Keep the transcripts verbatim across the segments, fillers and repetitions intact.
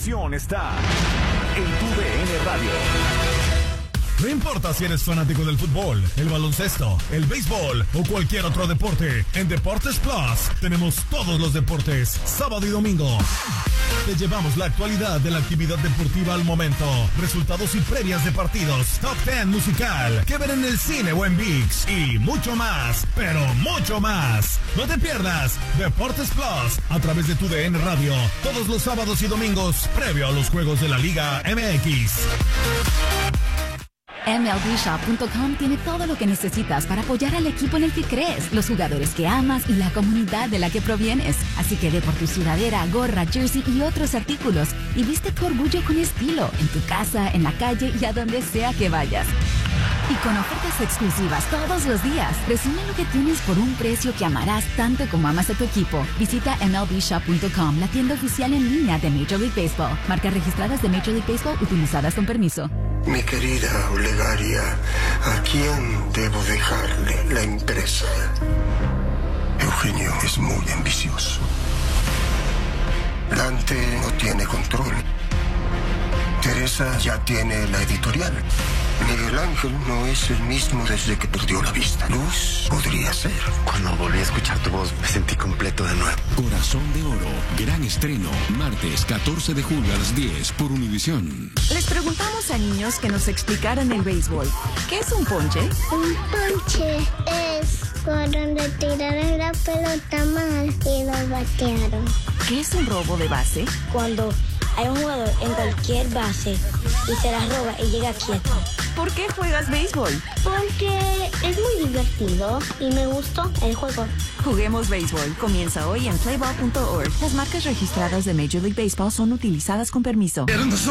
diversión está en tu D N Radio. No importa si eres fanático del fútbol, el baloncesto, el béisbol o cualquier otro deporte, en Deportes Plus tenemos todos los deportes, sábado y domingo. Te llevamos la actualidad de la actividad deportiva al momento, resultados y previas de partidos, top diez musical, que ver en el cine o en ViX y mucho más, pero mucho más. No te pierdas Deportes Plus a través de tu D N Radio, todos los sábados y domingos, previo a los juegos de la Liga M X. M L B Shop punto com tiene todo lo que necesitas para apoyar al equipo en el que crees, los jugadores que amas y la comunidad de la que provienes. Así que ve por tu sudadera, gorra, jersey y otros artículos y viste tu orgullo con estilo, en tu casa, en la calle y a donde sea que vayas. Y con ofertas exclusivas todos los días. Resume lo que tienes por un precio que amarás tanto como amas a tu equipo. Visita M L B Shop punto com, la tienda oficial en línea de Major League Baseball. Marcas registradas de Major League Baseball utilizadas con permiso. Mi querida Olegaria, ¿a quién debo dejarle la empresa? Eugenio es muy ambicioso. Dante no tiene control. Teresa ya tiene la editorial. Miguel Ángel no es el mismo desde que perdió la vista. Luz podría ser. Cuando volví a escuchar tu voz, me sentí completo de nuevo. Corazón de Oro, gran estreno, martes catorce de julio a las diez por Univisión. Les preguntamos a niños que nos explicaran el béisbol. ¿Qué es un ponche? Un ponche es por donde tiraron la pelota mal y lo batearon. ¿Qué es un robo de base? Cuando hay un jugador en cualquier base y se la roba y llega quieto. ¿Por qué juegas béisbol? Porque es muy divertido y me gustó el juego. Juguemos béisbol. Comienza hoy en playball punto org. Las marcas registradas de Major League Baseball son utilizadas con permiso.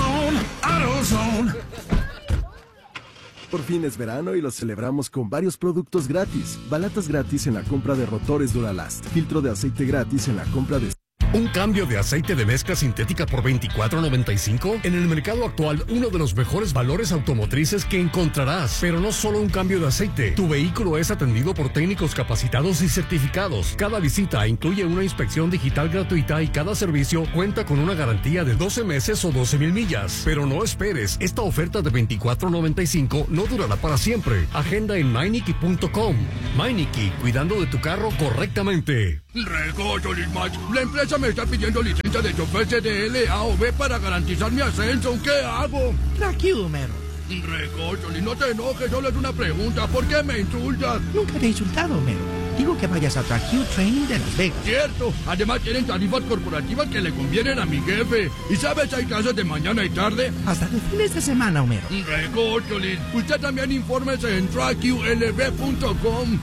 Por fin es verano y lo celebramos con varios productos gratis. Balatas gratis en la compra de rotores Duralast. Filtro de aceite gratis en la compra de... ¿Un cambio de aceite de mezcla sintética por veinticuatro noventa y cinco? En el mercado actual, uno de los mejores valores automotrices que encontrarás. Pero no solo un cambio de aceite. Tu vehículo es atendido por técnicos capacitados y certificados. Cada visita incluye una inspección digital gratuita y cada servicio cuenta con una garantía de doce meses o doce mil millas. Pero no esperes, esta oferta de veinticuatro noventa y cinco no durará para siempre. Agenda en Meineke punto com. Meineke, cuidando de tu carro correctamente. Recócholis, Max. La empresa me está pidiendo licencia de chofer C D L, A o B para garantizar mi ascenso. ¿Qué hago? Tranquilo, Mero. Recócholis, no te enojes, solo es una pregunta. ¿Por qué me insultas? Nunca te he insultado, Mero. Digo que vayas a Track Training de Las Vegas. Cierto. Además tienen tarifas corporativas que le convienen a mi jefe. ¿Y sabes, hay clases de mañana y tarde? Hasta de fines de semana, Homero. Recócholis, usted también infórmese en track U L B punto com.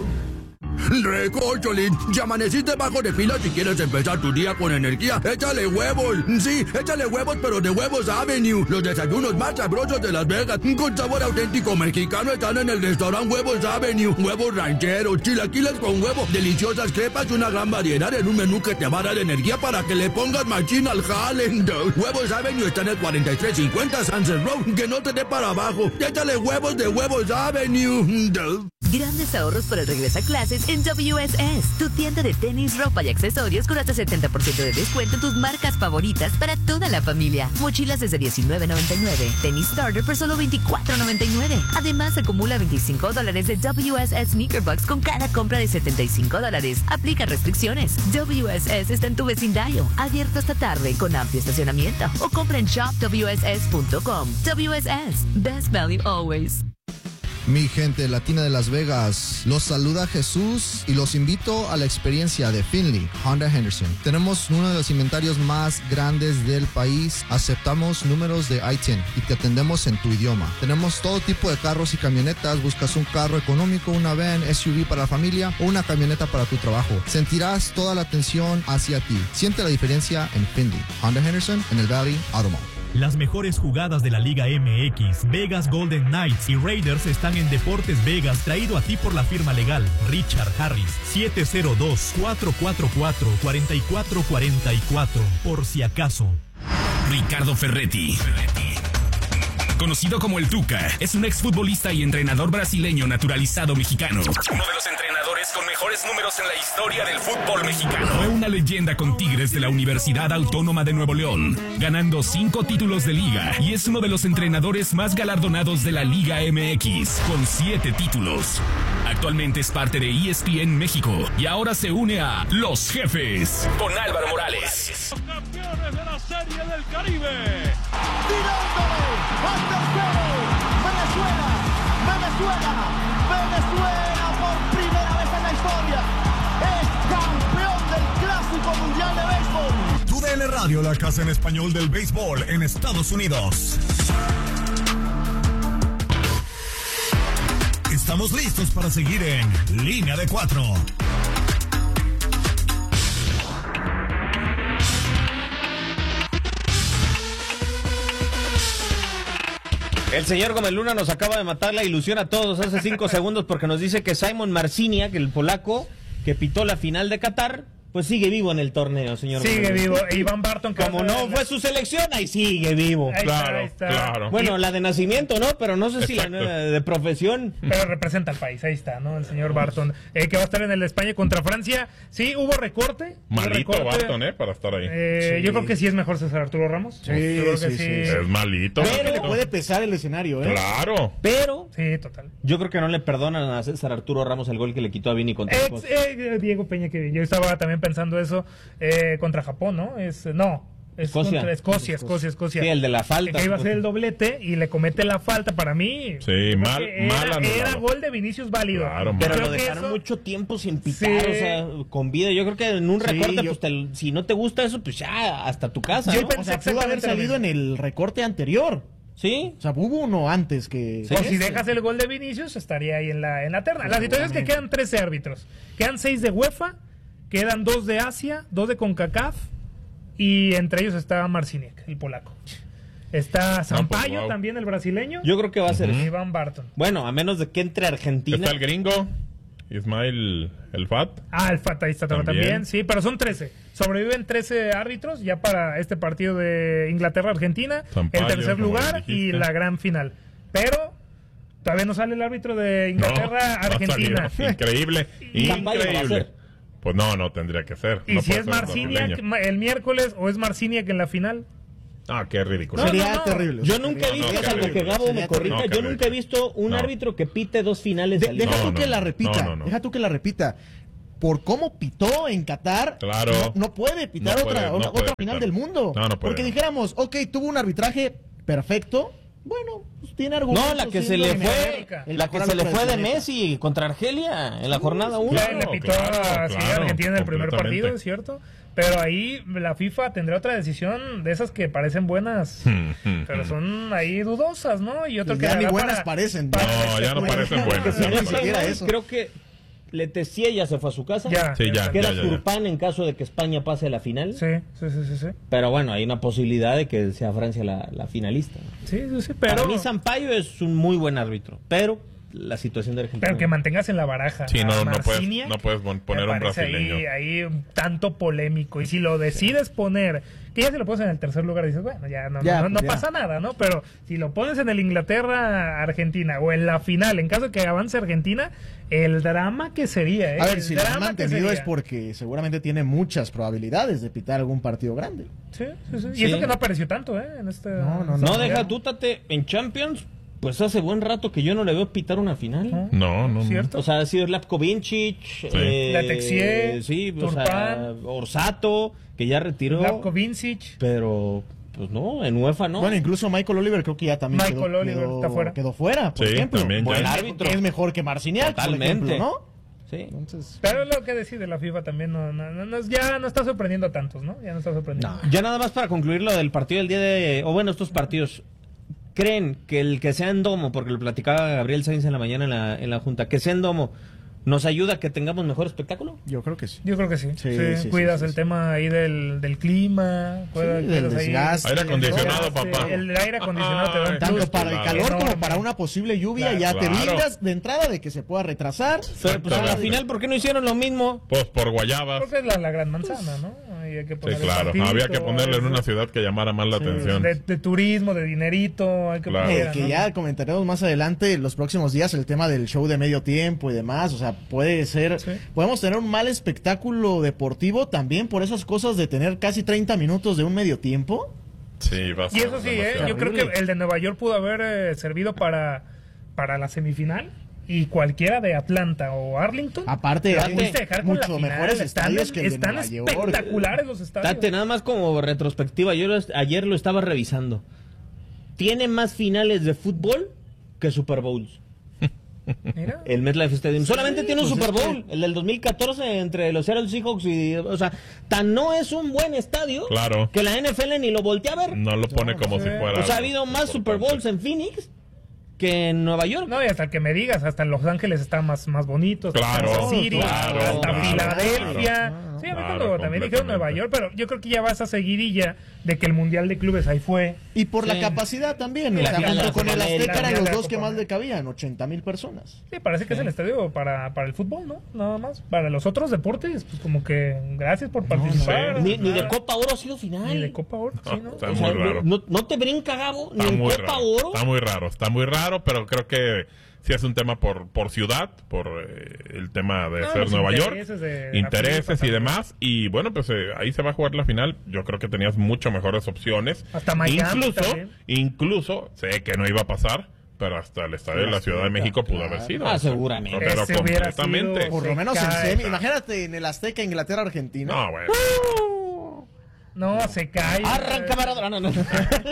Recócholis, ya amaneciste bajo de pila si quieres empezar tu día con energía. ¡Échale huevos! Sí, échale huevos, pero de Huevos Avenue. Los desayunos más sabrosos de Las Vegas, con sabor auténtico mexicano, están en el restaurante Huevos Avenue. Huevos rancheros, chilaquiles con huevo, deliciosas crepas y una gran variedad en un menú que te va a dar energía para que le pongas machín al jale. Huevos Avenue está en el cuarenta y tres cincuenta Sunset Road. Que no te dé para abajo. ¡Échale huevos de Huevos Avenue! Grandes ahorros por el regreso a clases en W S S, tu tienda de tenis, ropa y accesorios con hasta setenta por ciento de descuento en tus marcas favoritas para toda la familia. Mochilas desde diecinueve noventa y nueve, tenis starter por solo veinticuatro noventa y nueve. Además, acumula veinticinco dólares de W S S Sneaker Bucks con cada compra de setenta y cinco dólares. Aplica restricciones. W S S está en tu vecindario, abierto hasta tarde con amplio estacionamiento o compra en shop w s s punto com. W S S, best value always. Mi gente latina de Las Vegas, los saluda Jesús y los invito a la experiencia de Finley Honda Henderson. Tenemos uno de los inventarios más grandes del país, aceptamos números de I diez y te atendemos en tu idioma. Tenemos todo tipo de carros y camionetas, buscas un carro económico, una van, S U V para la familia o una camioneta para tu trabajo. Sentirás toda la atención hacia ti. Siente la diferencia en Finley Honda Henderson en el Valley Auto Mall. Las mejores jugadas de la Liga M X, Vegas Golden Knights y Raiders están en Deportes Vegas, traído a ti por la firma legal Richard Harris. siete cero dos, cuatro cuatro cuatro, cuatro cuatro cuatro cuatro, por si acaso. Ricardo Ferretti, conocido como el Tuca, es un exfutbolista y entrenador brasileño naturalizado mexicano. Uno de los entrenadores jugadores con mejores números en la historia del fútbol mexicano. Fue una leyenda con Tigres de la Universidad Autónoma de Nuevo León, ganando cinco títulos de liga y es uno de los entrenadores más galardonados de la Liga M X, con siete títulos. Actualmente es parte de E S P N México y ahora se une a Los Jefes con Álvaro Morales. Los campeones de la Serie del Caribe. Tirándole al tercero. Venezuela, Venezuela, Venezuela por primera vez en la historia es campeón del Clásico Mundial de Béisbol. Tu D N Radio, la casa en español del béisbol en Estados Unidos. Estamos listos para seguir en Línea de Cuatro. El señor Gómez Luna nos acaba de matar la ilusión a todos hace cinco segundos porque nos dice que Simon Marciniak, el polaco que pitó la final de Qatar, pues sigue vivo en el torneo, señor. Sigue Gómez. vivo. E Iván Barton, que como no fue su selección, ahí sigue vivo. Ahí claro, está, ahí está. claro. Bueno, la de nacimiento, ¿no? Pero no sé si la de profesión. Pero representa al país, ahí está, ¿no? El señor Barton, eh, que va a estar en el España contra Francia. Sí, hubo recorte. Malito recorte. Barton, ¿eh? Para estar ahí. Eh, sí. Yo creo que sí es mejor César Arturo Ramos. Sí, yo creo sí, que sí, sí. Es malito. Pero le puede pesar el escenario, ¿eh? Claro. Pero. Sí, total. Yo creo que no le perdonan a César Arturo Ramos el gol que le quitó a Vini contra Ex, eh, Diego Peña, que yo estaba también pensando eso. Eh, contra Japón, ¿no? Es no, es Escocia. contra Escocia, Escocia, Escocia. Sí, el de la falta. Que iba a ser el doblete y le comete la falta para mí. Sí, mal, era, mal anulado. Era gol de Vinicius válido. Claro, pero creo lo dejaron eso... mucho tiempo sin pitar, Sí. o sea, con vida. Yo creo que en un Sí, recorte, yo- pues te- si no te gusta eso, pues ya hasta tu casa, Yo ¿no? pensé, o sea, pudo haber exactamente lo salido en mismo. el recorte anterior. Sí. O sea, hubo uno antes que... Sí. O si dejas el gol de Vinicius, estaría ahí en la, en la terna. La situación es que quedan trece árbitros. Quedan seis de UEFA, quedan dos de Asia, dos de CONCACAF, y entre ellos está Marciniak, el polaco. Está Sampaio, pues, wow. también el brasileño. Yo creo que va a ser y eso. Iván Barton. Bueno, a menos de que entre Argentina. Está el gringo, Ismail El Fat. Ah, el Fata ahí está también. También. sí, pero son trece. Sobreviven trece árbitros ya para este partido de Inglaterra-Argentina, Sampaio, el tercer como lugar dijiste. y la gran final. Pero todavía no sale el árbitro de No, Inglaterra-Argentina. no ha salido. Increíble, Sampaio va a increíble. ser. Pues no, no tendría que ser. y No si puede es ser Marciniak brasileño. ma- el miércoles o es Marciniak en la final. Ah, qué ridículo. No, Sería no, no. terrible. Yo nunca he No, visto, no, qué salvo que ridículo. Gabo me Sería corrija, terrible. yo No, qué nunca he visto un No. árbitro que pite dos finales De- al deja hilo. tú No, que no, la repita. no, no, no. Deja tú que la repita. Por cómo pitó en Qatar, Claro. no, no puede pitar No otra, puede, no otra, puede otra final pitar. del mundo. No, no puede. Porque dijéramos, ok, tuvo un arbitraje perfecto. Bueno, pues tiene argumentos. No, la que se siendo le en fue, América. El la que mejor se le árbitro fue del de planeta. Messi contra Argelia en la jornada uno. Ya le pitó claro, a sí, claro, Argentina en el primer completamente. partido, es cierto. Pero ahí la FIFA tendrá otra decisión de esas que parecen buenas, pero son ahí dudosas, ¿no? Y otro Pues que ya ni hará buenas para- parecen. para No, ya no parecen buenas. Sí, ya no ni parecen. siquiera eso. Creo que Leticia ya se fue a su casa. Ya. Sí, ya, Queda ya, ya, ya. Turpán en caso de que España pase a la final. Sí, sí, sí, sí, sí. Pero bueno, hay una posibilidad de que sea Francia la, la finalista. ¿no? Sí, sí, sí, pero, Para mí Sampaio es un muy buen árbitro, pero la situación de Argentina. pero que mantengas en la baraja. Sí, a no, no puedes, Marciniak, no puedes pon- me poner un parece brasileño. Ahí, ahí un tanto polémico. Y si lo decides poner, que ya si lo pones en el tercer lugar, dices, bueno, ya no, Ya, no, no pues ya. pasa nada, ¿no? Pero si lo pones en el Inglaterra-Argentina o en la final, en caso de que avance Argentina, el drama que sería, ¿eh? A ver, El si lo han drama que mantenido sería. es porque seguramente tiene muchas probabilidades de pitar algún partido grande. Sí, sí, sí. Y Sí. eso que no apareció tanto, ¿eh? En este, No, no, No, ya. deja tú, Tate, en Champions, pues hace buen rato que yo no le veo pitar una final. ¿No? No, no, no. ¿Cierto? O sea, ha sido Latko Vincic, eh, Latexie, sí, o sea, Turpán. Orsato, que ya retiró. Latko Vincic. Pero, pues no, en UEFA no. Bueno, incluso Michael Oliver creo que ya también Michael quedó, Oliver quedó- está fuera. quedó fuera, por Sí, ejemplo. también ya. Buen Es- árbitro. Es mejor que Marciniak, por Totalmente. ejemplo, ¿no? Sí. Entonces, Pero lo que decide la FIFA también no, no, no, no- ya no está sorprendiendo a tantos, ¿no? Ya no está sorprendiendo. Ya nada más para concluir lo del partido del día de... O bueno, estos partidos. ¿Creen que el que sea en domo, porque lo platicaba Gabriel Sainz en la mañana en la, en la junta, que sea en domo, nos ayuda a que tengamos mejor espectáculo? yo creo que sí. Yo creo que sí. Sí, Sí, sí, cuidas sí, sí, el sí. tema ahí del, del clima, cuidas, Sí, del cuidas ahí- desgaste. Aire el acondicionado, desgaste, papá. El aire acondicionado te da un Ay, Tanto plus para el claro. calor como enorme. para una posible lluvia, Claro. ya te Claro. brindas de entrada de que se pueda retrasar. Pero pues a la final, ¿por qué no hicieron lo mismo? Pues por guayabas. Porque es la, la gran manzana, ¿no? Ahí y hay que Sí, ponerle claro. tantito, Había que ponerle en una eso. ciudad que llamara más la Sí, atención. De, de turismo, de dinerito, hay que Claro. poner, Eh, que ¿no? ya comentaremos más adelante en los próximos días el tema del show de medio tiempo y demás, o sea, puede ser, podemos tener un mal espectáculo deportivo también por esas cosas de tener casi treinta minutos de un medio tiempo. Sí, va a Y ser eso sí, ¿eh? demasiado. Yo creo que el de Nueva York pudo haber eh, servido para, para la semifinal. Y cualquiera de Atlanta o Arlington. Aparte, la hay pudiste dejar con la mucho final. mejores Están, estadios que el de están Nueva York. espectaculares los estadios. Tate, nada más como retrospectiva, yo lo- ayer lo estaba revisando. Tiene más finales de fútbol que Super Bowls. Mira. El MetLife Stadium. Solamente Sí, tiene un pues Super es Bowl, el del dos mil catorce entre los Seattle Seahawks y, o sea, tan no es un buen estadio Claro. que la N F L ni lo voltea a ver. No lo pone como si fuera. O sea, ha habido más Super Bowls en Phoenix que en Nueva York. No, y hasta que me digas, hasta en Los Ángeles está más, más bonito. hasta Claro, Kansas City, claro, hasta claro, Filadelfia. claro. Sí, a mí Claro, cuando también dijeron Nueva York, pero yo creo que ya vas a seguidilla de que el Mundial de Clubes ahí fue. Y por Sí. la capacidad también, Y o la sea, final de junto la con el Copa Azteca América, eran la los Copa dos que más América. le cabían, ochenta mil personas. Sí, parece que es el estadio para, para el fútbol, ¿no? Nada más. Para los otros deportes, pues como que gracias por participar. Ni, ni de Nada. Copa Oro ha sido final. Ni de Copa Oro, sí, ¿no? Está O muy sea, raro. no, no te brinca, Gabo, ni Está en muy Copa raro. Oro. Está muy raro, está muy raro, pero creo que sí es un tema por, por ciudad, por eh, el tema de No, ser los Nueva York, intereses de la intereses FIFA y también. demás. Y bueno, pues eh, ahí se va a jugar la final. Yo creo que tenías mucho mejores opciones. Hasta Miami Incluso, también. incluso, sé que no iba a pasar, pero hasta el estadio de la Ciudad de México pudo haber sido. Ah, seguramente. Pero Ese hubiera completamente. sido- Por lo Se menos en cae. semi. Imagínate en el Azteca, Inglaterra, Argentina. No, bueno. No, se cae. Arranca Maradona. No, no. No,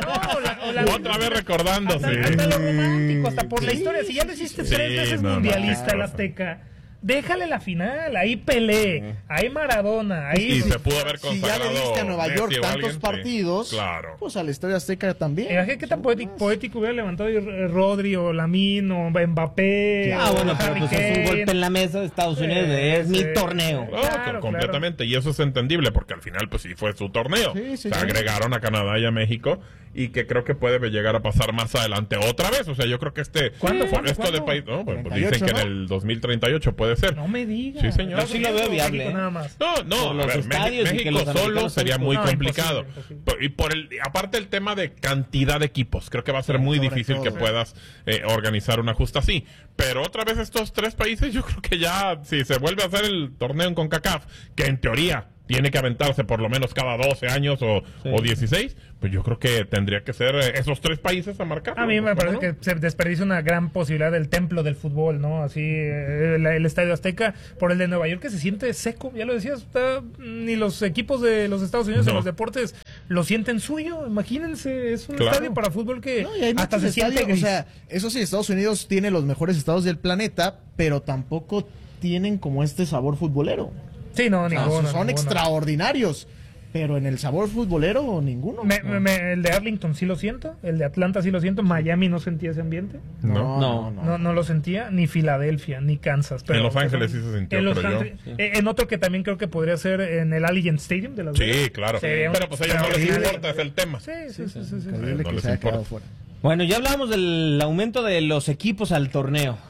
o la- o la- Otra vez recordando, hasta, sí. hasta lo romántico, hasta por la Sí, historia. Si ya lo hiciste sí. tres Sí, veces no, no, mundialista qué el cosa. Azteca, déjale la final. Ahí Pelé, ahí Maradona, ahí. Y se pudo haber Si ya consagrado. le diste a Nueva York Messi o tantos alguien, sí. partidos, Claro. pues al Estadio Azteca también. Imagínate qué tan poético, poético hubiera levantado eh, Rodri o Lamine o Mbappé. Ah, o bueno, pero Harry pues es un Kane. golpe en la mesa de Estados Sí, Unidos. de, es mi sí. torneo. No, Claro, co- completamente. Y eso es entendible porque al final, pues sí fue su torneo. Sí, sí, Se sí. agregaron a Canadá y a México y que creo que puede llegar a pasar más adelante otra vez. O sea, yo creo que este. ¿Cuándo, por cuándo, esto de cuándo? país. No, pues, pues treinta y ocho, dicen que ¿no? en el dos mil treinta y ocho puede ser. No me digas. Sí, señor. Yo sí lo veo viable, México ¿eh? nada más. No, no, Por a los ver, estadios y México que los solo americanos sería son- muy No, complicado. imposible, imposible. Por- Y por el, aparte el tema de cantidad de equipos, creo que va a ser muy sobre difícil todo. que puedas eh, organizar una justa así. Pero otra vez estos tres países, yo creo que ya, si se vuelve a hacer el torneo en CONCACAF, que en teoría tiene que aventarse por lo menos cada doce años o, Sí. o dieciséis, pues yo creo que tendría que ser eh, esos tres países a marcar. A mí me parece que se desperdicia una gran posibilidad del templo del fútbol, ¿no? Así, eh, el, el Estadio Azteca, por el de Nueva York, que se siente seco, ya lo decías, está- ni los equipos de los Estados Unidos No. en los deportes lo sienten suyo, imagínense, es un Claro. estadio para fútbol que No, y hay hasta muchos se siente estadios, o gris. sea, eso sí, Estados Unidos tiene los mejores estados del planeta, pero tampoco tienen como este sabor futbolero. Sí, no, O sea, ninguno. son ninguno. extraordinarios, pero en el sabor futbolero ninguno. Me- me- me- el de Arlington sí lo siento, el de Atlanta sí lo siento, Miami no sentía ese ambiente. No. No. No, no lo sentía, ni Filadelfia, ni Kansas. Pero En Los Ángeles sí se sintió, en Los creo yo. Ángeles- eh, En otro que también creo que podría ser en el Allegiant Stadium de Las Vegas. Sí, claro. Sería un Pero pues a ellos no les extraordinario- importa, es el tema. Sí, sí, sí, sí, sí. Increíble no que les se haya importa. quedado fuera. Bueno, ya hablábamos del aumento de los equipos al torneo.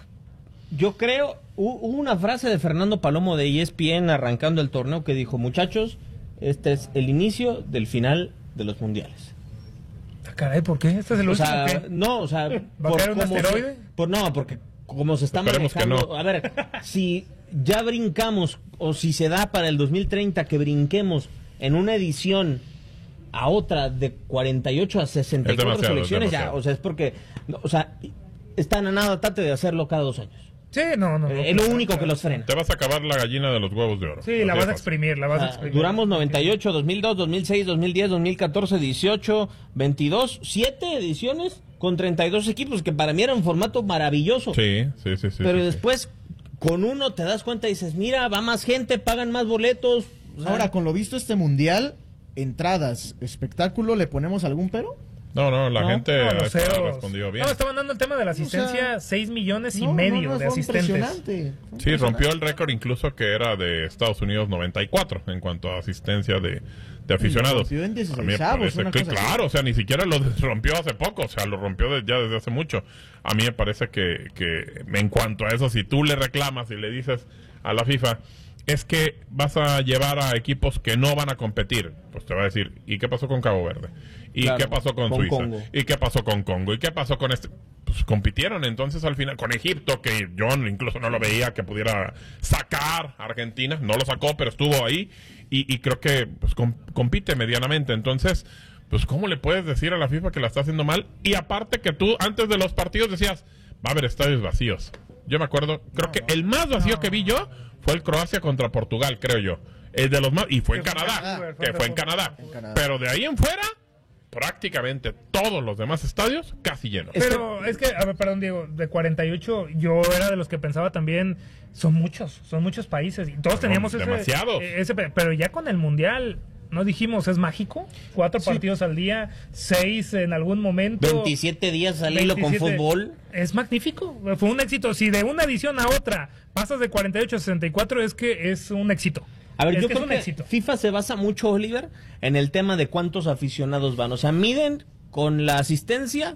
Yo creo, hu- hubo una frase de Fernando Palomo de E S P N arrancando el torneo que dijo, muchachos, este es el inicio del final de los mundiales. Ah, caray, ¿por qué? ¿Este es el O último sea, qué? no, o sea, ¿Va a caer un cómo se- asteroide? por, no, porque como se está Esperemos que manejando, no. a ver, si ya brincamos o si se da para el dos mil treinta que brinquemos en una edición a otra de cuarenta y ocho a sesenta y cuatro Es demasiado, selecciones, es ya, demasiado. o sea, es porque, no, o sea, están a nada tate de hacerlo cada dos años. Sí, no, no. Eh, es lo único que los frena. Te vas a acabar la gallina de los huevos de oro. Sí, la Así vas de a fácil. exprimir, la vas a O sea, exprimir. duramos noventa y ocho, dos mil dos, dos mil seis, dos mil diez, dos mil catorce, dieciocho, veintidós, siete ediciones con treinta y dos equipos, que para mí era un formato maravilloso. Sí, sí, sí, sí. Pero sí, sí. después, con uno te das cuenta y dices, mira, va más gente, pagan más boletos. O sea, Ahora, con lo visto este mundial, entradas, espectáculo, ¿le ponemos algún pero? No, no, la No, gente no, los ha ceros. respondido bien. No, estaban dando el tema de la asistencia, O sea, seis millones y No, medio no, no, de fue asistentes. impresionante. Sí, rompió el récord incluso que era de Estados Unidos noventa y cuatro en cuanto a asistencia de, de aficionados. rompió en A mí me dieciseisavos, parece una que, cosa así. claro, o sea, ni siquiera lo rompió hace poco, o sea, lo rompió de- ya desde hace mucho. A mí me parece que, que en cuanto a eso, si tú le reclamas y le dices a la FIFA, es que vas a llevar a equipos que no van a competir. Pues te va a decir, ¿y qué pasó con Cabo Verde? ¿Y claro, qué pasó con, con Suiza? Congo. ¿Y qué pasó con Congo? ¿Y qué pasó con este? Pues compitieron entonces al final con Egipto, que yo incluso no lo veía que pudiera sacar a Argentina. No lo sacó, pero estuvo ahí. Y, y creo que pues, com- compite medianamente. Entonces, pues ¿cómo le puedes decir a la FIFA que la está haciendo mal? Y aparte que tú antes de los partidos decías, va a haber estadios vacíos. Yo me acuerdo, creo no, que no, el más vacío no. que vi yo fue el Croacia contra Portugal, creo yo. El de los más, y fue en Canadá, que fue en Canadá. en Canadá. Pero de ahí en fuera, prácticamente todos los demás estadios casi llenos. Pero es que, a ver, perdón Diego, de cuarenta y ocho yo era de los que pensaba también, son muchos, son muchos países. Y todos no, teníamos ese, demasiados. ese, pero ya con el Mundial, ¿no dijimos es mágico? Cuatro sí. partidos al día, seis en algún momento. veintisiete días al hilo con fútbol. Es magnífico, fue un éxito. Si de una edición a otra pasas de cuarenta y ocho a sesenta y cuatro, es que es un éxito. A ver, es yo que creo es un que éxito. FIFA se basa mucho, Oliver, en el tema de cuántos aficionados van. O sea, miden con la asistencia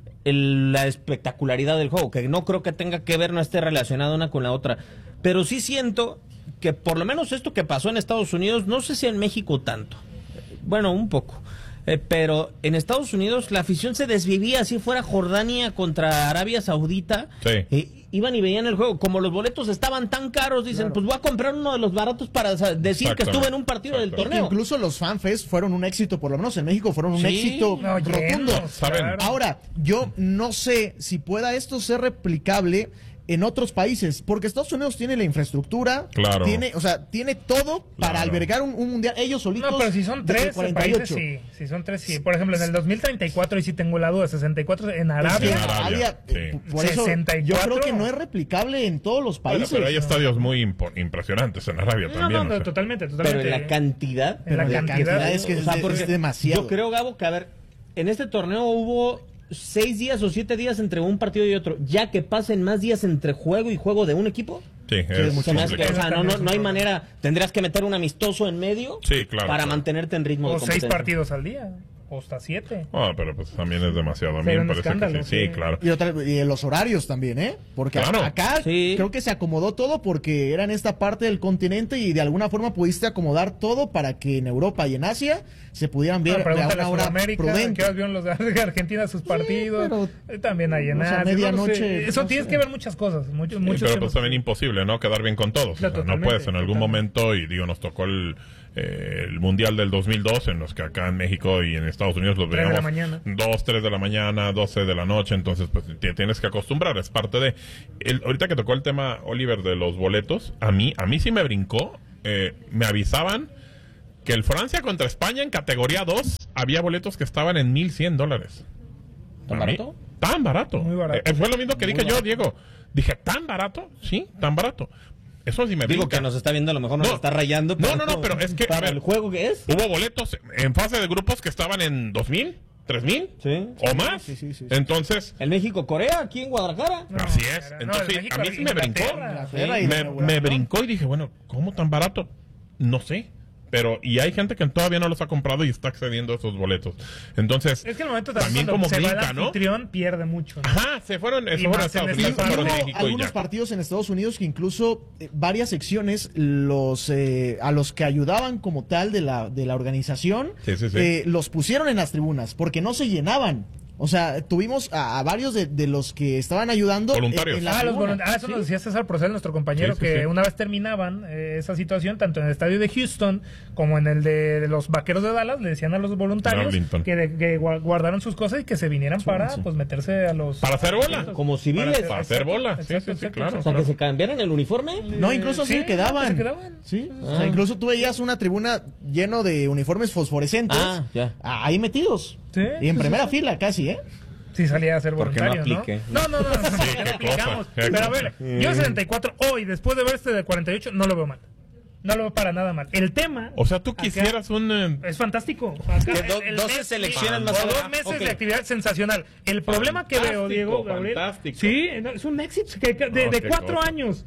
el, la espectacularidad del juego, que no creo que tenga que ver, no esté relacionada una con la otra. Pero sí siento que por lo menos esto que pasó en Estados Unidos, no sé si en México tanto, bueno, un poco, eh, pero en Estados Unidos la afición se desvivía, así fuera Jordania contra Arabia Saudita, sí. eh, iban y veían el juego, como los boletos estaban tan caros, dicen, claro. pues voy a comprar uno de los baratos para decir que estuve en un partido Exacto. del torneo. Incluso los FanFest fueron un éxito, por lo menos en México fueron un sí, éxito no, rotundo. Claro. Ahora, yo no sé si pueda esto ser replicable en otros países, porque Estados Unidos tiene la infraestructura, claro. tiene, o sea, tiene todo para claro. albergar un, un mundial, ellos solitos. No, pero si son tres países, sí, si son tres, sí. Por ejemplo, en el dos mil treinta y cuatro, y sí tengo la duda, sesenta y cuatro en Arabia. En Arabia, sí. Por eso sesenta y yo cuatro. creo que no es replicable en todos los países. Bueno, pero hay estadios muy impo- impresionantes en Arabia no, también. No, no, o sea. totalmente, totalmente. Pero en la cantidad, en la, la cantidad, cantidad es que o sea, es, es demasiado. Yo creo, Gabo, que a ver, en este torneo hubo seis días o siete días entre un partido y otro, ya que pasen más días entre juego y juego de un equipo. Sí, es que, mucho que, o sea, no, no, no hay manera, tendrías que meter un amistoso en medio sí, claro, para claro. mantenerte en ritmo o de competencia. seis partidos al día. O hasta siete. Ah, pero pues también es demasiado. A mí Sería me un parece escándalo, que sí. Sí, sí. claro. Y, otra, y los horarios también, ¿eh? Porque claro. acá sí. creo que se acomodó todo porque era en esta parte del continente y de alguna forma pudiste acomodar todo para que en Europa y en Asia se pudieran ver no, a una hora prudente. ¿Qué vieron los de Argentina sus partidos? Sí, pero, también hay en o sea, Asia. medianoche. No sé. Eso no tienes sé. que ver muchas cosas. Mucho, sí, muchos pero pues también imposible, ¿no? Quedar bien con todos. Claro, o sea, no puedes en algún momento, y digo, nos tocó el... Eh, el Mundial del dos mil dos, en los que acá en México y en Estados Unidos los veíamos dos, tres de la mañana, doce de la noche, entonces pues te tienes que acostumbrar, es parte de... El, ahorita que tocó el tema, Oliver, de los boletos, a mí, a mí sí me brincó, eh, me avisaban que el Francia contra España en categoría dos había boletos que estaban en mil cien dólares. ¿Tan barato? Tan barato. Muy barato. Eh, fue lo mismo que Muy dije barato. yo, Diego. Dije, ¿tan barato? Sí, tan barato. Eso sí me Digo brinca. que nos está viendo, a lo mejor nos No. está rayando. No, no, no, pero es que, a ¿Para ver, el juego que es? Hubo boletos en fase de grupos que estaban en dos mil, tres mil Sí. o más. Sí, sí, sí, sí. Entonces, ¿El México-Corea aquí en Guadalajara? No, así es. no, Entonces, el sí, México a mí sí me brincó. Inglaterra. Sí. Me, me brincó y dije, bueno, ¿cómo tan barato? No sé. Pero, y hay gente que todavía no los ha comprado y está accediendo a esos boletos. Entonces, Es que el momento también cuando como se va brinca, el ¿no? anfutrión, pierde mucho, ¿no? Ajá, se fueron, se Y fueron a más Estados en Unidos, esta se fueron a parte. México y algunos ya. partidos en Estados Unidos que incluso eh, varias secciones los eh, a los que ayudaban como tal de la de la organización Sí, sí, sí. eh, los pusieron en las tribunas porque no se llenaban. O sea, tuvimos a, a varios de, de los que estaban ayudando Voluntarios. en, en la Ah, los tribuna. volunt- ah, eso Sí. nos decía César Procel, nuestro compañero, Sí, sí, que sí. una vez terminaban eh, esa situación, tanto en el estadio de Houston como en el de, de los Vaqueros de Dallas, le decían a los voluntarios Arlington. que, de- que gua- guardaran sus cosas y que se vinieran Sí, para sí. pues meterse a los... Para hacer bola. Como civiles. Para hacer bola. Sí, sí, sí, claro. O sea, que se cambiaran el uniforme. No, incluso Sí, se quedaban. se quedaban. Sí. Ah. O sea, incluso tú veías una tribuna lleno de uniformes fosforescentes Ah, ya. ahí metidos. Sí, y en sí, primera sí. fila casi, ¿eh? Sí, salía a ser ¿Por qué no voluntario, ¿no? aplique? No, no, no, no, no, qué no aplicamos. cosa, qué Pero a cosa. ver, yo en setenta y cuatro, hoy, después de ver este de cuarenta y ocho, no lo veo mal. No lo veo para nada mal. El tema... O sea, tú acá quisieras un... eh, es fantástico. Acá, Que do- el- el doce mes- selecciones sí, más o dos allá. meses Ok. de actividad sensacional. El problema que veo, Fantástico, Diego, Gabriel... fantástico. Sí, no, es un éxito que- que- de, No, de qué cuatro cosa. años.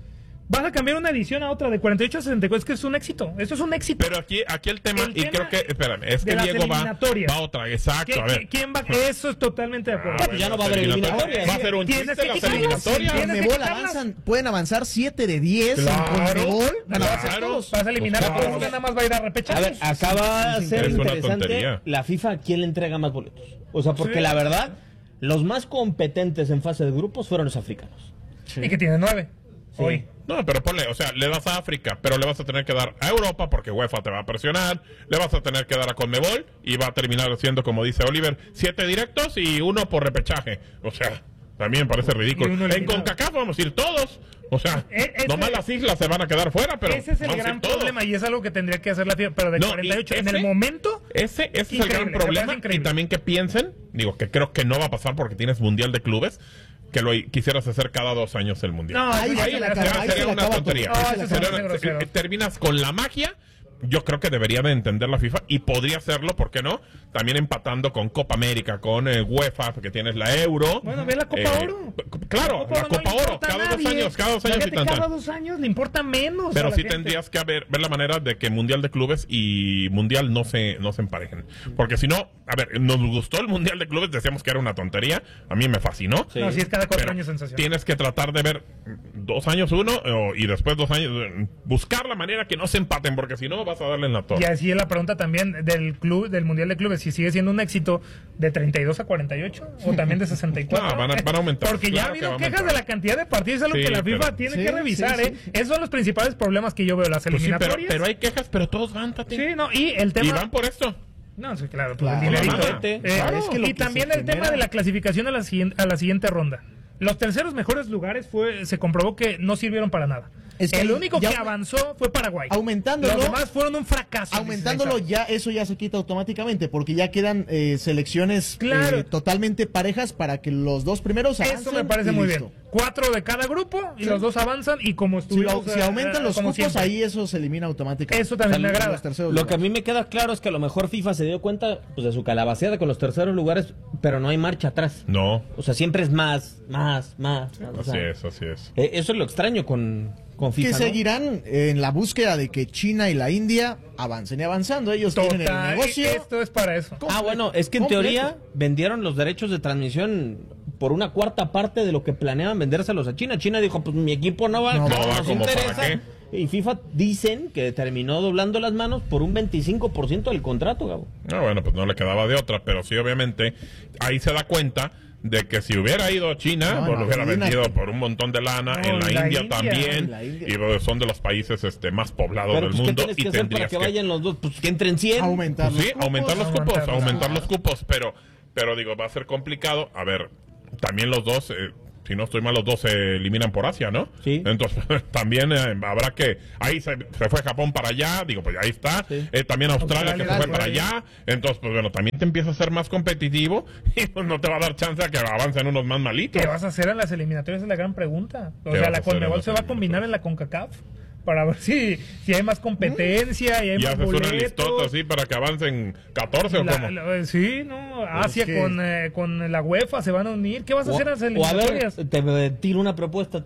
Vas a cambiar una edición a otra de cuarenta y ocho a sesenta y cuatro, es que es un éxito. Eso es un éxito. Pero aquí, aquí el tema, el y tema creo que, espérame, es que Diego va, va a otra, exacto. A ver. ¿Quién va? Eso es totalmente de acuerdo. Ah, pues ya no va a haber eliminatorias. Va a ser un chiste las eliminatorias. Conmebol avanzan, pueden avanzar siete de diez claro, en Conmebol. Claro, vas a eliminar a todos, nada más va a ir a repechar. A ver, acaba de ser interesante la FIFA a quién le entrega más boletos. O sea, porque sí. la verdad, los más competentes en fase de grupos fueron los africanos. Sí. Y que tienen nueve. Sí. Hoy. No, pero ponle, o sea, le das a África, pero le vas a tener que dar a Europa porque UEFA te va a presionar, le vas a tener que dar a Conmebol y va a terminar siendo, como dice Oliver, siete directos y uno por repechaje. O sea, también parece ridículo. En CONCACAF vamos a ir todos. O sea, ese, nomás las islas se van a quedar fuera, pero ese es el gran problema y es algo que tendría que hacer la FIFA, pero de no, cuarenta y ocho ese, en el momento ese, ese es el gran problema y también que piensen, digo que creo que no va a pasar porque tienes Mundial de Clubes, que lo quisieras hacer cada dos años el Mundial. No, ahí, ahí, ahí, ahí, ahí sería una tontería. No, sería, terminas con la magia. Yo creo que debería de entender la FIFA y podría hacerlo, ¿por qué no? También empatando con Copa América, con eh, UEFA, que tienes la Euro. Bueno, ve la Copa eh, Oro. Claro, la Copa, la Copa no Oro, cada dos años, cada dos años y tanto. Cada dos años le importa menos. Pero sí gente. tendrías que ver, ver la manera de que Mundial de Clubes y Mundial no se, no se emparejen. Porque si no, a ver, nos gustó el Mundial de Clubes, decíamos que era una tontería, a mí me fascinó. Sí. No, sí es cada cuatro años sensacional. Tienes que tratar de ver dos años uno o, y después dos años, buscar la manera que no se empaten, porque si no vas a darle en la torre. Y así es la pregunta también del club, del Mundial de Clubes, si sigue siendo un éxito de treinta y dos a cuarenta y ocho o también de sesenta y cuatro. No, van a, van a aumentar. Porque claro ya ha habido quejas de la cantidad de partidos, es algo sí, que la FIFA pero, tiene sí, que revisar, sí, sí. ¿eh? Esos son los principales problemas que yo veo, las pues eliminatorias. Sí, pero, pero hay quejas, pero todos van, Tati. Sí, no, y el tema... Y van por esto. No, sí, claro, pues claro, el dinerito. Eh, claro, es que y también el genera... tema de la clasificación a la, a la siguiente ronda. Los terceros mejores lugares fue se comprobó que no sirvieron para nada. Es que el único que avanzó fue Paraguay. Aumentándolo. Los demás fueron un fracaso. Aumentándolo ya, eso ya se quita automáticamente, porque ya quedan eh, selecciones claro. eh, totalmente parejas para que los dos primeros avancen. Eso me parece muy listo. bien. Cuatro de cada grupo y sí. los dos avanzan y como estuvimos... Si, lo, si aumentan los cupos, siempre. ahí eso se elimina automáticamente. Eso también me agrada. Lo lugares. que a mí me queda claro es que a lo mejor FIFA se dio cuenta pues, de su calabaceada con los terceros lugares, pero no hay marcha atrás. No. O sea, siempre es más, más, más. Sí, o así sea, es, así es. Eh, eso es lo extraño con... Con FIFA, que ¿no? seguirán en la búsqueda de que China y la India avancen y avanzando. Ellos Total, tienen el negocio. Esto es para eso. Ah, bueno, es que en completo. teoría vendieron los derechos de transmisión por una cuarta parte de lo que planeaban vendérselos a China. China dijo, pues mi equipo no va, no, no, no nos como interesa. Para qué. Y FIFA dicen que terminó doblando las manos por un veinticinco por ciento del contrato, Gabo. No, bueno, pues no le quedaba de otra, pero sí, obviamente, ahí se da cuenta de que si hubiera ido a China, no, pues lo hubiera vendido por un montón de lana, no, en la, la India, India también, la India. Y son de los países este más poblados Pero, del pues, mundo. ¿qué tienes y que hacer para que, que vayan los dos? Pues que entren cien. Aumentar pues, sí, los aumentar los cupos, aumentar, aumentar los cupos, pero, pero digo, va a ser complicado. A ver, también los dos... Eh, si no estoy mal, los dos se eliminan por Asia, ¿no? Sí. Entonces, también eh, habrá que... Ahí se, se fue Japón para allá, digo, pues ahí está. Sí. Eh, también Australia, Australia que se fue para allá. Entonces, pues bueno, también te empieza a ser más competitivo y pues no te va a dar chance a que avancen unos más malitos. ¿Qué vas a hacer en las eliminatorias? Es la gran pregunta. O sea, la Conmebol se va a combinar en la CONCACAF para ver si, si hay más competencia y hay y más haces una listota así para que avancen catorce o cómo. La, sí, no, Asia es que... con, eh, con la UEFA se van a unir. ¿Qué vas a o, hacer en las eliminatorias? O a ver, te tiro una propuesta,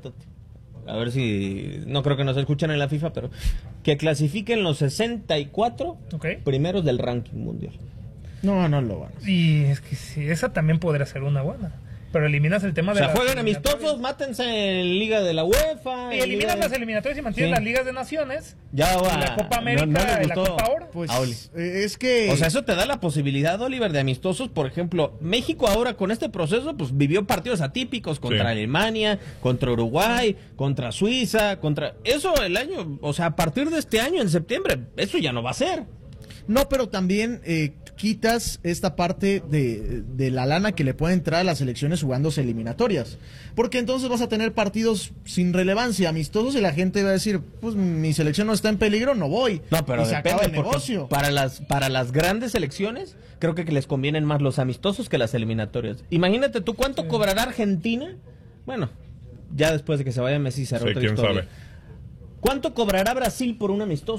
a ver si, no creo que nos escuchen en la FIFA, pero que clasifiquen los sesenta y cuatro okay. primeros del ranking mundial. No, no lo van a hacer. Y es que sí, esa también podría ser una buena. Pero eliminas el tema de... O sea, juegan amistosos, mátense en Liga de la UEFA... Y eliminas de... las eliminatorias y mantienes sí. las Ligas de Naciones. Ya va. La Copa América no, no y la Copa Oro. Pues, es que... O sea, eso te da la posibilidad, Oliver, de amistosos. Por ejemplo, México ahora con este proceso, pues vivió partidos atípicos contra sí. Alemania, contra Uruguay, contra Suiza, contra... Eso el año... O sea, a partir de este año, en septiembre, eso ya no va a ser. No, pero también eh, quitas esta parte de, de la lana que le puede entrar a las selecciones jugándose eliminatorias. Porque entonces vas a tener partidos sin relevancia, amistosos, y la gente va a decir, pues mi selección no está en peligro, no voy. No, pero y se depende, acaba el negocio. Para las, para las grandes selecciones, creo que les convienen más los amistosos que las eliminatorias. Imagínate tú cuánto sí. cobrará Argentina. Bueno, ya después de que se vaya Messi será sí, otra ¿quién historia. sabe? ¿Cuánto cobrará Brasil por un amistoso?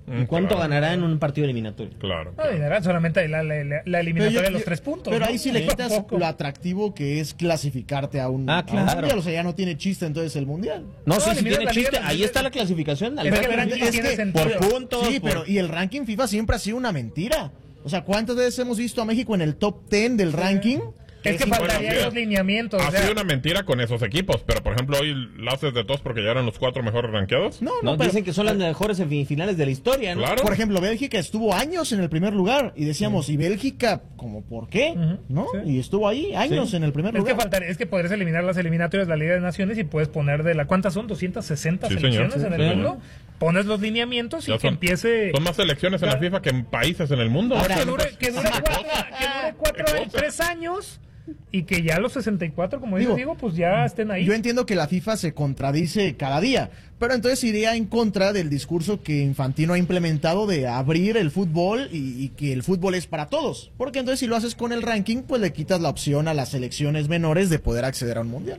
¿Y cuánto claro. ganará en un partido eliminatorio? Claro. claro. No, solamente la, la, la eliminatoria yo, de los yo, tres puntos. Pero ¿no? ahí sí le quitas Tampoco. lo atractivo que es clasificarte a un, ah, claro. a un mundial. O sea, ya no tiene chiste entonces el mundial. No, no sí, sí tiene chiste. Ahí está la clasificación. Pero, pero, es que, por puntos. Sí, por... pero y el ranking FIFA siempre ha sido una mentira. O sea, ¿cuántas veces hemos visto a México en el top diez del sí. ranking? Es que faltarían bueno, los lineamientos. Ha o sea, sido una mentira con esos equipos, pero por ejemplo hoy la haces de todos porque ya eran los cuatro mejores rankeados. No, no, no pero, dicen que son las mejores semifinales de la historia, ¿no? Claro. Por ejemplo, Bélgica estuvo años en el primer lugar y decíamos, sí. ¿y Bélgica como por qué? Uh-huh. ¿No? Sí. Y estuvo ahí años sí. en el primer es lugar. Que faltaría, es que podrías eliminar las eliminatorias de la Liga de Naciones y puedes poner de la ¿cuántas son? doscientas sesenta sí, selecciones sí, en el sí. mundo. Pones los lineamientos y ya que son, empiece... Son más selecciones en la FIFA que en países en el mundo. Ahora, que dure, que dure cuatro, que dure cuatro tres años... Y que ya los sesenta y cuatro, como digo, digo, pues ya estén ahí. Yo entiendo que la FIFA se contradice cada día, pero entonces iría en contra del discurso que Infantino ha implementado de abrir el fútbol y, y que el fútbol es para todos. Porque entonces si lo haces con el ranking, pues le quitas la opción a las selecciones menores de poder acceder a un mundial.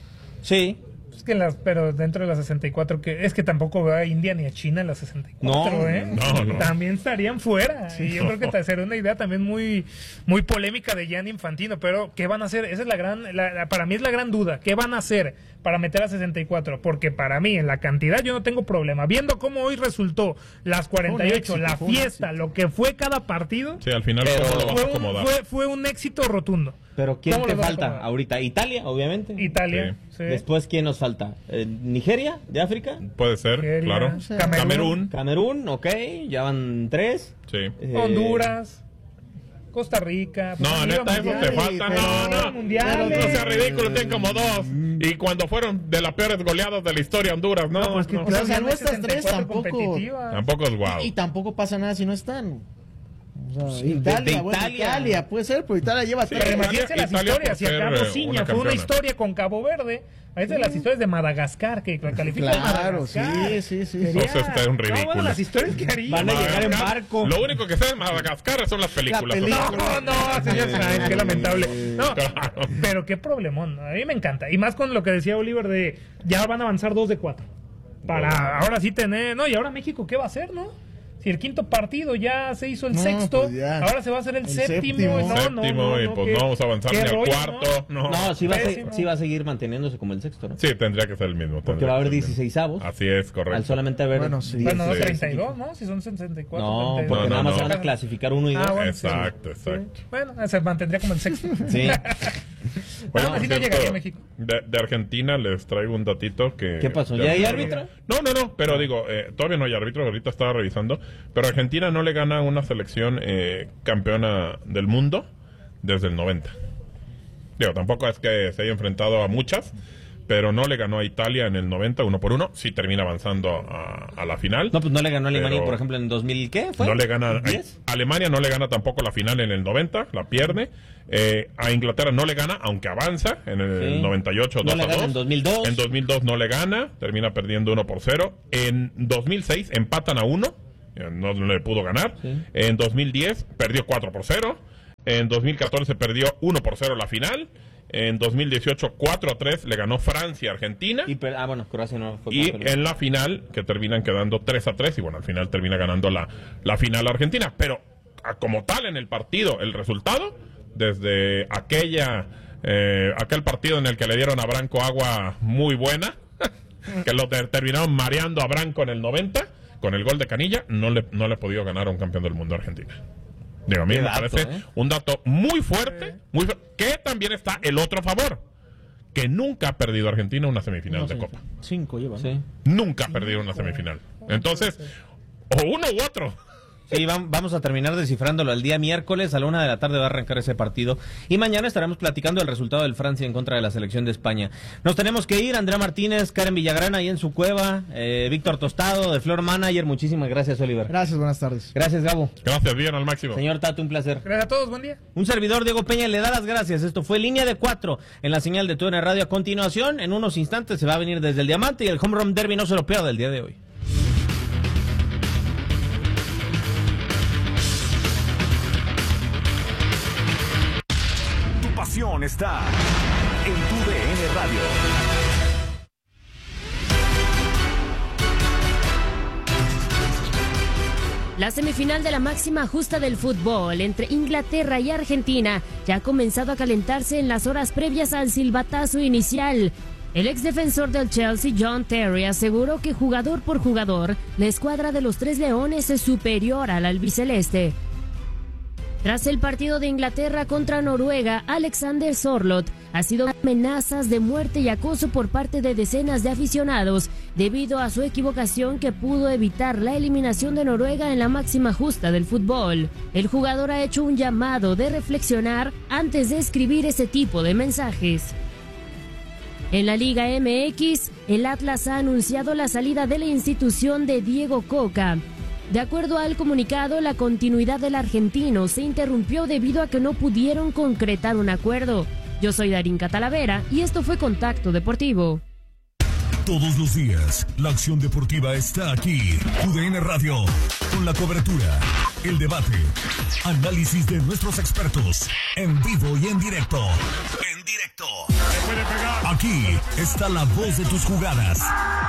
Sí. Es que las, pero dentro de las sesenta y cuatro, que es que tampoco veo a India ni a China en las sesenta y cuatro, no, ¿eh? No, no. También estarían fuera. Sí, y yo no. creo que sería una idea también muy, muy polémica de Gianni Infantino. Pero, ¿qué van a hacer? Esa es la gran, la, la, para mí es la gran duda. ¿Qué van a hacer para meter a sesenta y cuatro? Porque para mí, en la cantidad, yo no tengo problema. Viendo cómo hoy resultó las cuarenta y ocho, éxito, la fiesta, lo que fue cada partido. Sí, al final pero todo lo vas a fue, acomodar. un, fue, fue un éxito rotundo. Pero ¿quién te falta ahorita? Italia, obviamente. Italia, sí. Sí. Después, ¿quién nos falta? Eh, ¿Nigeria, de África? Puede ser, Nigeria, claro. Sí. Camerún. Camerún, ok, ya van tres. Sí. Eh, Honduras. Costa Rica. Pues no, neta, eso te falta. No, no. Mundiales. No sea ridículo, tienen como dos. Y cuando fueron de las peores goleadas de la historia Honduras, no. No, pues que no. O sea, salvo estas tres tampoco. Tampoco es guau. Y, y tampoco pasa nada si no están. O sea, sí, Italia, de, de bueno, Italia. Italia puede ser, pero Italia lleva sí, tres. Imagínense las Italia historias, si acá Bociña fue una historia con Cabo Verde, a veces las historias de Madagascar, que califican claro, Madagascar. sí, sí, sí. Sería... Eso está un ridículo. No, las historias que harían. Van a llegar en barco. Lo único que sé de Madagascar son las películas. La película. No, no, señor Sainz, qué lamentable. No, claro. Pero qué problemón, a mí me encanta. Y más con lo que decía Oliver de, ya van a avanzar dos de cuatro. Para bueno. ahora sí tener, no, y ahora México, ¿qué va a hacer, no? Si el quinto partido ya se hizo el no, sexto, pues ahora se va a hacer el, el séptimo. séptimo. No, séptimo no, no, y no, pues ¿qué, no vamos a avanzar ni al rollo, cuarto. No, no, no sí, va a ser, sí va a seguir manteniéndose como el sexto, ¿no? Sí, tendría que ser el mismo. Porque va a haber dieciseisavos. Así es, correcto. Al solamente haber... Bueno, sí. Bueno, no, treinta y dos, ¿no? Si son sesenta y cuatro. No, treinta y dos. Porque no, nada más no. se van a clasificar uno y dos. Ah, bueno, exacto, sí. exacto. Sí. Bueno, se mantendría como el sexto. Sí. Bueno, así no llegaría a México. De, de Argentina les traigo un datito que... ¿Qué pasó? ¿Ya hay árbitro? No, no, no, pero digo, eh, todavía no hay árbitro, ahorita estaba revisando, pero Argentina no le gana una selección eh, campeona del mundo desde el noventa. Digo, tampoco es que se haya enfrentado a muchas, pero no le ganó a Italia en el noventa, uno por uno, sí termina avanzando a, a la final. No, pues no le ganó a Alemania, por ejemplo, en dos mil, ¿qué fue? No le gana, a, Alemania no le gana tampoco la final en el noventa, la pierde. Eh, a Inglaterra no le gana, aunque avanza en el sí. noventa y ocho, no dos le a gana dos. En dos mil dos. En dos mil dos no le gana, termina perdiendo uno por cero. En dos mil seis empatan a uno, no le pudo ganar. Sí. En dos mil diez perdió cuatro por cero. En dos mil catorce perdió uno por cero la final. En dos mil dieciocho, cuatro a tres le ganó Francia a Argentina. Y, ah, bueno, Croacia no fue. Y en la final, que terminan quedando tres a tres, y bueno, al final termina ganando la, la final Argentina. Pero como tal en el partido, el resultado, desde aquella eh, aquel partido en el que le dieron a Branco agua muy buena, que lo ter terminaron mareando a Branco en el noventa, con el gol de Canilla, no le, no le ha podido ganar a un campeón del mundo a Argentina. Digo, a mí me dato, parece ¿eh? un dato muy fuerte, muy fu que también está el otro favor, que nunca ha perdido Argentina una semifinal no, de Copa. Cinco lleva, ¿no? Sí. Nunca ha perdido una semifinal. Entonces, o uno u otro. Sí, vamos a terminar descifrándolo el día miércoles a la una de la tarde va a arrancar ese partido y mañana estaremos platicando el resultado del Francia en contra de la selección de España. Nos tenemos que ir, Andrea Martínez, Karen Villagrán ahí en su cueva, eh, Víctor Tostado de Floor Manager, muchísimas gracias, Oliver. Gracias, buenas tardes. Gracias, Gabo. Gracias, bien, al máximo. Señor Tato, un placer. Gracias a todos, buen día. Un servidor, Diego Peña, le da las gracias. Esto fue Línea de Cuatro en la señal de T U D N Radio. A continuación, en unos instantes se va a venir desde el Diamante y el Home Run Derby no se lo pierda el día de hoy. Está en tu D N Radio. La semifinal de la máxima justa del fútbol entre Inglaterra y Argentina ya ha comenzado a calentarse en las horas previas al silbatazo inicial. El ex defensor del Chelsea, John Terry, aseguró que jugador por jugador, la escuadra de los Tres Leones es superior al albiceleste. Tras el partido de Inglaterra contra Noruega, Alexander Sørloth ha sido amenazas de muerte y acoso por parte de decenas de aficionados debido a su equivocación que pudo evitar la eliminación de Noruega en la máxima justa del fútbol. El jugador ha hecho un llamado de reflexionar antes de escribir ese tipo de mensajes. En la Liga M X, el Atlas ha anunciado la salida de la institución de Diego Coca. De acuerdo al comunicado, la continuidad del argentino se interrumpió debido a que no pudieron concretar un acuerdo. Yo soy Darín Catalavera y esto fue Contacto Deportivo. Todos los días, la acción deportiva está aquí. U D N Radio, con la cobertura, el debate, análisis de nuestros expertos, en vivo y en directo. En directo. Aquí está la voz de tus jugadas.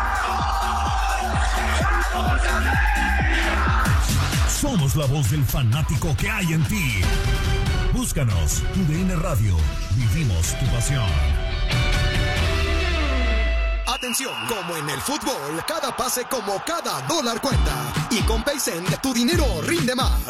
Somos la voz del fanático que hay en ti. Búscanos, U D N Radio. Vivimos tu pasión. Atención, como en el fútbol, cada pase como cada dólar cuenta. Y con Paycent, tu dinero rinde más.